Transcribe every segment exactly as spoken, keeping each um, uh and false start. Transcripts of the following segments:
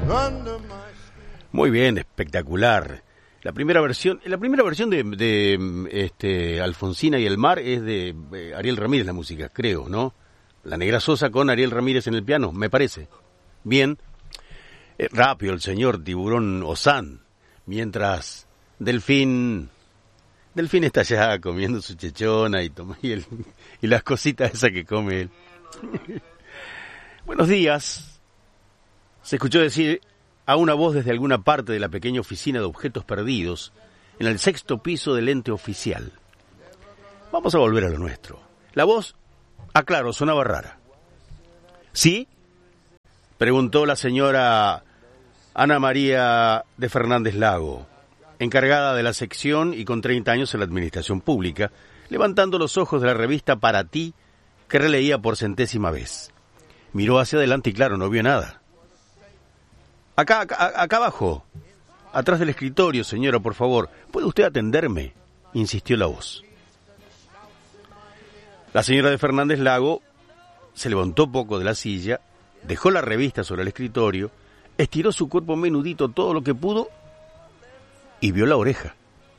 Muy bien, espectacular. La primera versión, la primera versión de, de este, Alfonsina y el mar es de eh, Ariel Ramírez, la música, creo, ¿no? La Negra Sosa con Ariel Ramírez en el piano, me parece. Bien. Eh, rápido el señor Tiburón Ozán, mientras Delfín... Delfín está allá comiendo su chechona y, toma, y, el, y las cositas esas que come él. Buenos días. Se escuchó decir a una voz desde alguna parte de la pequeña oficina de objetos perdidos en el sexto piso del ente oficial. Vamos a volver a lo nuestro. La voz, aclaro, sonaba rara. ¿Sí? Preguntó la señora Ana María de Fernández Lago, encargada de la sección y con treinta años en la administración pública, levantando los ojos de la revista Para Ti, que releía por centésima vez. Miró hacia adelante y claro, no vio nada. Acá, acá, acá abajo, atrás del escritorio, señora, por favor, ¿puede usted atenderme?, insistió la voz. La señora de Fernández Lago se levantó poco de la silla, dejó la revista sobre el escritorio, estiró su cuerpo menudito todo lo que pudo y vio la oreja.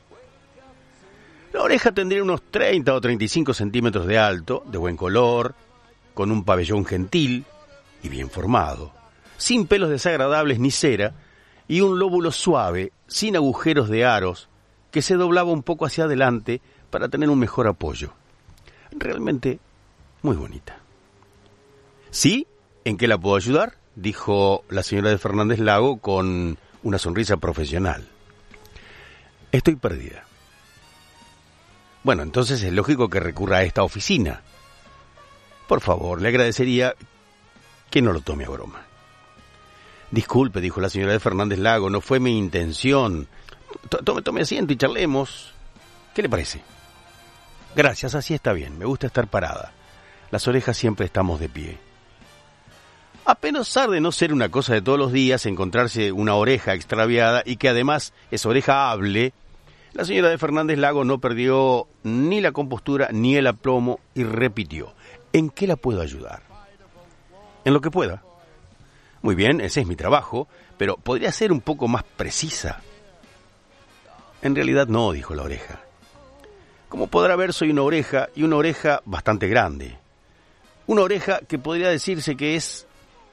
La oreja tendría unos treinta o treinta y cinco centímetros de alto, de buen color, con un pabellón gentil y bien formado, sin pelos desagradables ni cera, y un lóbulo suave, sin agujeros de aros, que se doblaba un poco hacia adelante para tener un mejor apoyo. Realmente muy bonita. ¿Sí? ¿En qué la puedo ayudar?, dijo la señora de Fernández Lago con una sonrisa profesional. Estoy perdida. Bueno, entonces es lógico que recurra a esta oficina. Por favor, le agradecería que no lo tome a broma. Disculpe, dijo la señora de Fernández Lago, no fue mi intención. Tome, tome asiento y charlemos. ¿Qué le parece? Gracias, así está bien, me gusta estar parada. Las orejas siempre estamos de pie. A pesar de no ser una cosa de todos los días, encontrarse una oreja extraviada y que además esa oreja hable, la señora de Fernández Lago no perdió ni la compostura ni el aplomo y repitió: ¿en qué la puedo ayudar? En lo que pueda. Muy bien, ese es mi trabajo, pero ¿podría ser un poco más precisa? En realidad no, dijo la oreja. Como podrá ver, soy una oreja y una oreja bastante grande. Una oreja que podría decirse que es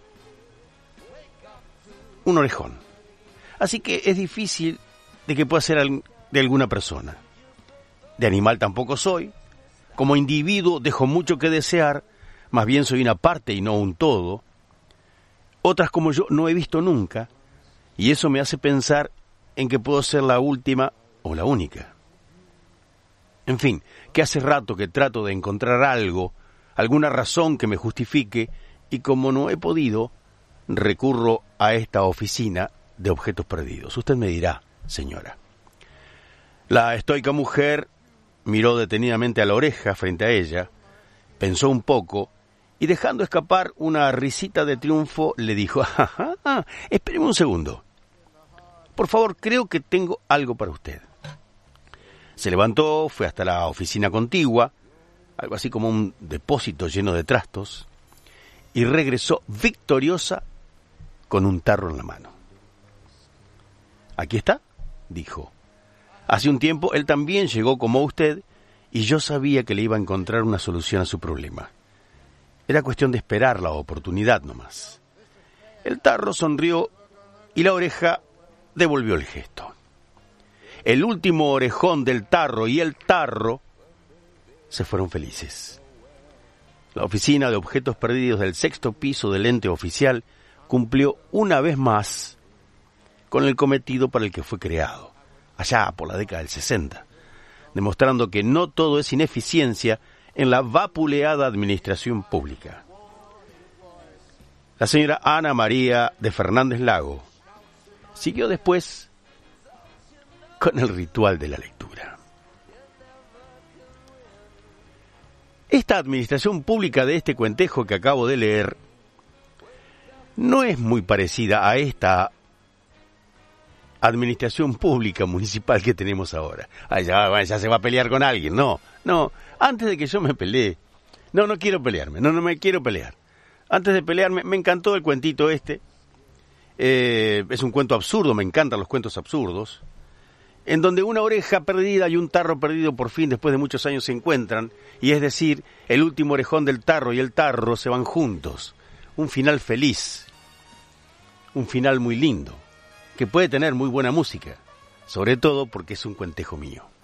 un orejón. Así que es difícil de que pueda ser de alguna persona. De animal tampoco soy. Como individuo dejo mucho que desear, más bien soy una parte y no un todo. Otras como yo no he visto nunca, y eso me hace pensar en que puedo ser la última o la única. En fin, que hace rato que trato de encontrar algo, alguna razón que me justifique, y como no he podido, recurro a esta oficina de objetos perdidos. Usted me dirá, señora. La estoica mujer miró detenidamente a la oreja frente a ella, pensó un poco, y dejando escapar una risita de triunfo, le dijo: ah, ah, espéreme un segundo. Por favor, creo que tengo algo para usted. Se levantó, fue hasta la oficina contigua, algo así como un depósito lleno de trastos, y regresó victoriosa con un tarro en la mano. «Aquí está», dijo. «Hace un tiempo él también llegó como usted, y yo sabía que le iba a encontrar una solución a su problema. Era cuestión de esperar la oportunidad nomás». El tarro sonrió y la oreja devolvió el gesto. El último orejón del tarro y el tarro se fueron felices. La oficina de objetos perdidos del sexto piso del ente oficial cumplió una vez más con el cometido para el que fue creado, allá por la década del sesenta, demostrando que no todo es ineficiencia en la vapuleada administración pública. La señora Ana María de Fernández Lago siguió después con el ritual de la lectura. Esta administración pública de este cuentejo que acabo de leer no es muy parecida a esta administración pública municipal que tenemos ahora. Ay, ya, ya se va a pelear con alguien. No, no, antes de que yo me pelee. No, no quiero pelearme, no, no me quiero pelear. Antes de pelearme, me encantó el cuentito este. Eh, es un cuento absurdo, me encantan los cuentos absurdos, en donde una oreja perdida y un tarro perdido por fin después de muchos años se encuentran, y es decir, el último orejón del tarro y el tarro se van juntos. Un final feliz, un final muy lindo, que puede tener muy buena música, sobre todo porque es un cuentejo mío.